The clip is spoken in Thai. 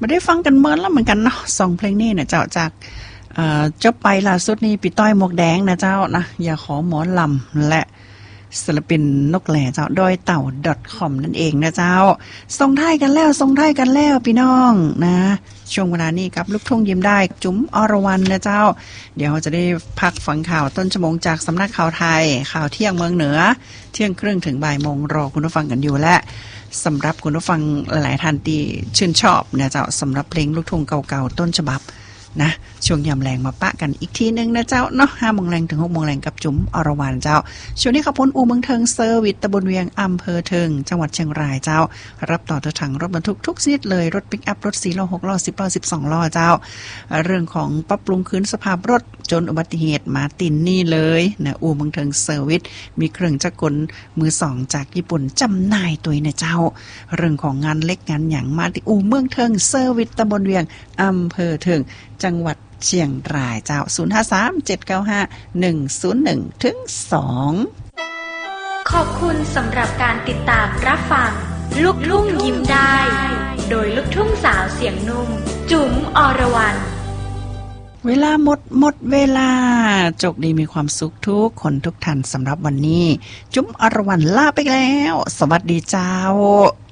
ไม่ได้ฟังกันเมินแล้วเหมือนกันเนาะสองเพลงนี้เนี่ยเจ้าจากจบไปล่าสุดนี้ปีต้อยหมวกแดงนะเจ้านะอย่าขอหมอลำและศิลปินนกแหล่เจ้าดอยเต่า .com นั่นเองนะเจ้าส่งท้ายกันแล้วพี่น้องนะช่วงเวลานี้กับลูกทุ่งยิ้มได้จุ๋มอรวรรณนะเจ้าเดี๋ยวจะได้พักฟังข่าวต้นชั่วโมงจากสำนักข่าวไทยข่าวเที่ยงเมืองเหนือเที่ยงครึ่งถึงบ่ายโมงรอคุณผู้ฟังกันอยู่และสำหรับคุณผู้ฟังหลายๆท่านที่ชื่นชอบนะเจ้าสำหรับเพลงลูกทุ่งเก่าๆต้นฉบับนะช่วงยามแรงมาปะกันอีกทีนึงนะเจ้าเนาะ5 โมงแรงถึง6 โมงแรงกับจุ๋มอรวรรณเจ้าช่วงนี้ขับพ้นอู่เมืองเทิงเซอร์วิสตำบลเวียงอำเภอเทิงจังหวัดเชียงรายเจ้ารับต่อถังรถบรรทุกทุกชนิดเลยรถปิกอัพรถ4ล้อ6ล้อ10ล้อ12ล้อเจ้าเรื่องของปรับปรุงคืนสภาพรถจนอุบัติเหตุมาตินนี่เลยนะอู่เมืองเทิงเซอร์วิสมีเครื่องจักรกลมือ2จากญี่ปุ่นจำหน่ายตัวนะเจ้าเรื่องของงานเล็กงานหยังมาที่อู่เมืองเทิงเซอร์วิสตำบลเวียงอำเภอเทิงจังหวัดเชียงรายเจ้า053-795-101ถึง2 ขอบคุณสำหรับการติดตามรับฟังลูกทุ่งยิ้มได้โดยลูกทุ่งสาวเสียงนุ่มจุ๋มอรวรรณเวลาหมดเวลาจกดีมีความสุขทุกคนทุกท่านสำหรับวันนี้จุ๋มอรวรรณลาไปแล้วสวัสดีเจ้า